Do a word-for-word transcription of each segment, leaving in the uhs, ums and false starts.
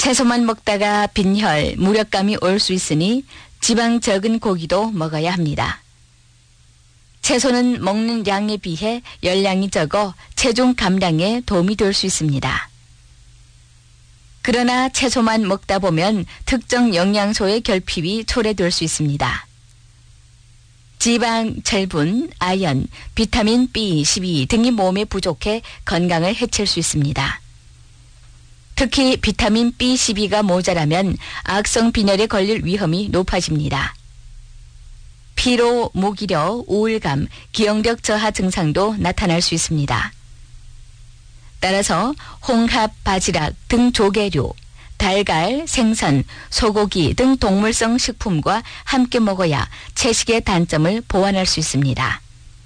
채소만 먹다가 빈혈, 무력감이 올 수 있으니 지방 적은 고기도 먹어야 합니다. 채소는 먹는 양에 비해 열량이 적어 체중 감량에 도움이 될 수 있습니다. 그러나 채소만 먹다 보면 특정 영양소의 결핍이 초래될 수 있습니다. 지방, 철분, 아연, 비타민 비 십이 등이 몸에 부족해 건강을 해칠 수 있습니다. 특히 비타민 비 십이가 모자라면 악성 빈혈에 걸릴 위험이 높아집니다. 피로, 무기력, 우울감, 기억력 저하 증상도 나타날 수 있습니다. 따라서 홍합, 바지락 등 조개류, 달걀, 생선, 소고기 등 동물성 식품과 함께 먹어야 채식의 단점을 보완할 수 있습니다.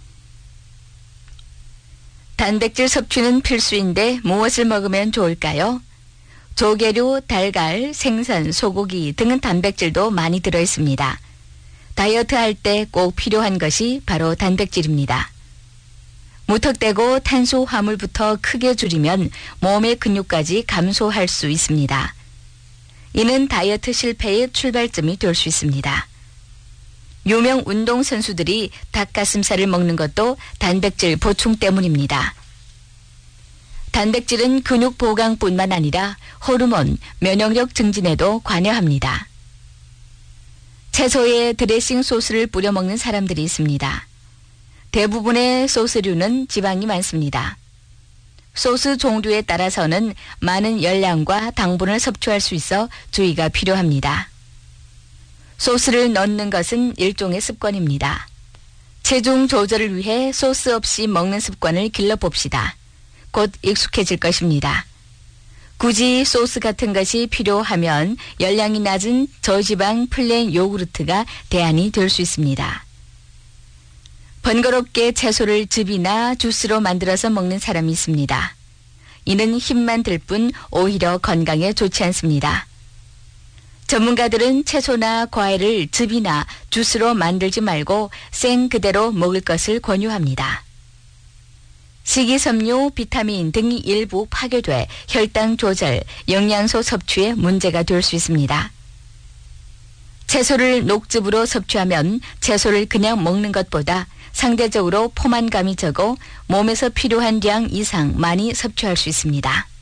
단백질 섭취는 필수인데 무엇을 먹으면 좋을까요? 조개류, 달걀, 생선, 소고기 등은 단백질도 많이 들어있습니다. 다이어트 할 때 꼭 필요한 것이 바로 단백질입니다. 무턱대고 탄수화물부터 크게 줄이면 몸의 근육까지 감소할 수 있습니다. 이는 다이어트 실패의 출발점이 될 수 있습니다. 유명 운동선수들이 닭가슴살을 먹는 것도 단백질 보충 때문입니다. 단백질은 근육 보강뿐만 아니라 호르몬, 면역력 증진에도 관여합니다. 채소에 드레싱 소스를 뿌려 먹는 사람들이 있습니다. 대부분의 소스류는 지방이 많습니다. 소스 종류에 따라서는 많은 열량과 당분을 섭취할 수 있어 주의가 필요합니다. 소스를 넣는 것은 일종의 습관입니다. 체중 조절을 위해 소스 없이 먹는 습관을 길러봅시다. 곧 익숙해질 것입니다. 굳이 소스 같은 것이 필요하면 열량이 낮은 저지방 플레인 요구르트가 대안이 될 수 있습니다. 번거롭게 채소를 즙이나 주스로 만들어서 먹는 사람이 있습니다. 이는 힘만 들 뿐 오히려 건강에 좋지 않습니다. 전문가들은 채소나 과일을 즙이나 주스로 만들지 말고 생 그대로 먹을 것을 권유합니다. 식이섬유, 비타민 등이 일부 파괴돼 혈당 조절, 영양소 섭취에 문제가 될 수 있습니다. 채소를 녹즙으로 섭취하면 채소를 그냥 먹는 것보다 상대적으로 포만감이 적어 몸에서 필요한 량 이상 많이 섭취할 수 있습니다.